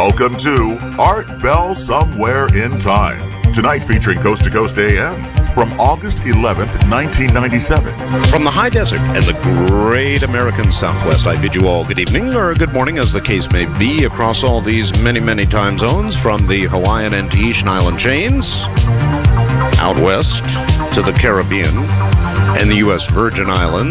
Welcome to Art Bell Somewhere in Time. Tonight featuring Coast to Coast AM from August 11th, 1997. From the high desert and the great American Southwest, I bid you all good evening or good morning, as the case may be, across all these many, many time zones, from the Hawaiian and Tahitian island chains, out west to the Caribbean and the U.S. Virgin Islands.